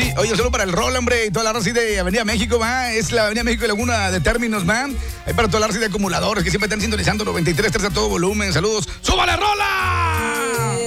Oye, solo para el rol, hombre, y toda la raza de Avenida México, va. Es la Avenida México y Laguna de Términos, va. Hay para toda la raza de acumuladores que siempre están sintonizando 93.3 a todo volumen. Saludos. ¡Súbale, rola!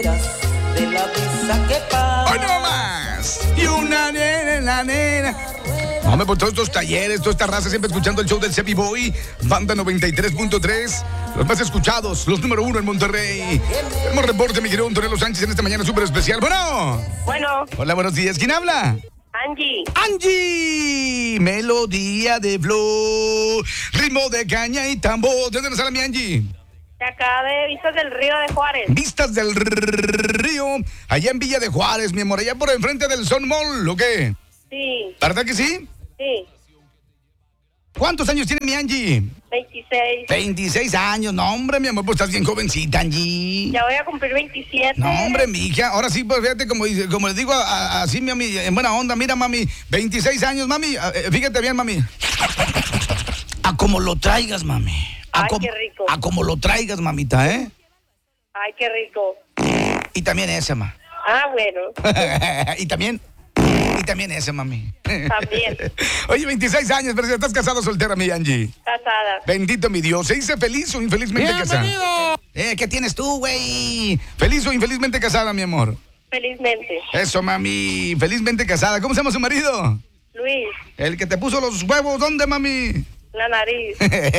¡Hoy no más! Y una nena, la nena. Hombre, por todos estos talleres, toda esta raza siempre escuchando el show del Sebi Boy, Banda 93.3, los más escuchados, los número 1 en Monterrey. Tenemos reporte, mi querido Antonio Sánchez, en esta mañana súper especial. Bueno. Hola, buenos días. ¿Quién habla? Angie. Angie. Melodía de flor, ritmo de caña y tambor. ¿De dónde nos habla mi Angie? De acá de Vistas del Río de Juárez. Vistas del Río, allá en Villa de Juárez, mi amor, allá por enfrente del Sun Mall, ¿o qué? Sí. ¿Verdad que sí? Sí. ¿Cuántos años tiene mi Angie? 26. 26 años. No, hombre, mi amor, pues estás bien jovencita, Angie. Ya voy a cumplir 27. No, hombre, mi hija. Ahora sí, pues fíjate, como les digo así, mami, en buena onda. Mira, mami, 26 años, mami. Fíjate bien, mami. A como lo traigas, mami. Ay, qué rico. A como lo traigas, mamita, ¿eh? Ay, qué rico. Y también esa, ma. Ah, bueno. Y también esa, mami. También. Oye, 26 años, pero si estás casado o soltera, mi Angie. Casada. Bendito mi Dios. ¿Se dice feliz o infelizmente casada? ¿Qué tienes tú, güey? ¿Feliz o infelizmente casada, mi amor? Felizmente. Eso, mami. Felizmente casada. ¿Cómo se llama su marido? Luis. El que te puso los huevos. ¿Dónde, mami? La nariz.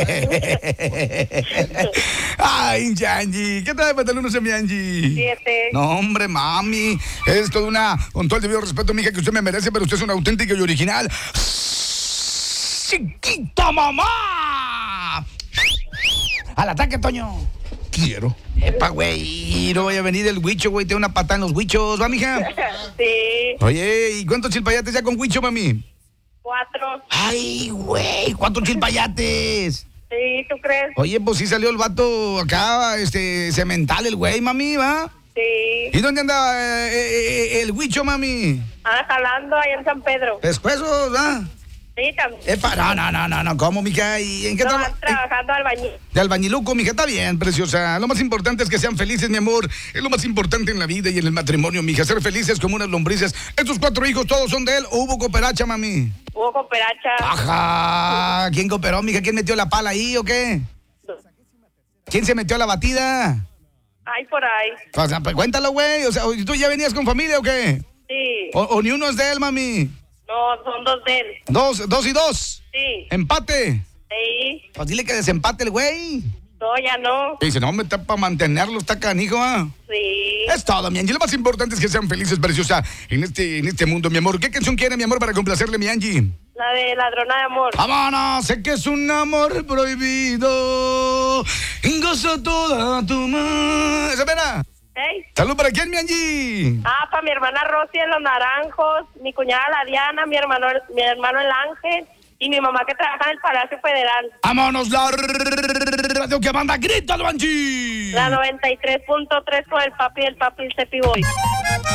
Ay, Angie. ¿Qué tal de pantalones, mi Angie? 7. No, hombre, mami. Es toda una, con todo el debido respeto, mija, que usted me merece, pero usted es una auténtica y original. ¡Chiquita mamá! Al ataque, Toño. Quiero. Epa, güey. No voy a venir el huicho, güey. Tengo una patada en los huichos, ¿va, mija? Sí. Oye, ¿y cuántos chilpayates ya con huicho, mami? 4. Ay, güey, 4 chilpayates. Sí, ¿tú crees? Oye, pues sí salió el vato acá, cemental el güey, mami, ¿va? Sí. ¿Y dónde anda el huicho, mami? Ah, jalando ahí en San Pedro. Pescuezos, ¿ah? Sí, también. Epa, no, ¿cómo, mija? ¿Y en qué No, trabajas? trabajando albañil. De albañiluco, mija, está bien, preciosa. Lo más importante es que sean felices, mi amor. Es lo más importante en la vida y en el matrimonio, mija. Ser felices como unas lombrices. Estos 4 hijos, ¿todos son de él o hubo cooperacha, mami? Hubo cooperacha. Ajá. ¿Quién cooperó, mija? ¿Quién metió la pala ahí o qué? ¿Quién se metió a la batida? Ay, por ahí. O sea, pues cuéntalo, güey. O sea, ¿tú ya venías con familia o qué? Sí. ¿O ni uno es de él, mami? No, son 2 de él. ¿Dos y dos? Sí. ¿Empate? Sí. Pues dile que desempate el güey. No, ya no. Y dice, no, me está para mantenerlo, está canijo, ¿ah? Sí. Es todo, mi Angie. Lo más importante es que sean felices, preciosa, en este mundo, mi amor. ¿Qué canción quiere, mi amor, para complacerle, mi Angie? La de Ladrona de Amor. ¡Vámonos! Sé que es un amor prohibido. Goza toda tu mano. ¿Esa pena? ¿Eh? ¿Salud para quién, mi Angie? Ah, para mi hermana Rosy en Los Naranjos, mi cuñada la Diana, mi hermano el Ángel y mi mamá que trabaja en el Palacio Federal. ¡Vámonos, la radio que manda! ¡Grítalo, Angie! La 93.3 con el papi y el Cepi Boy.